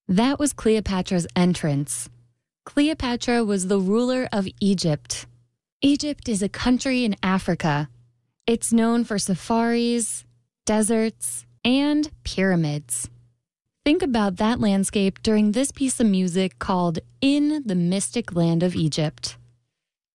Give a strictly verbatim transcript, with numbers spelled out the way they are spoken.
That was Cleopatra's entrance. Cleopatra was the ruler of Egypt. Egypt is a country in Africa. It's known for safaris, deserts, and pyramids. Think about that landscape during this piece of music called In the Mystic Land of Egypt.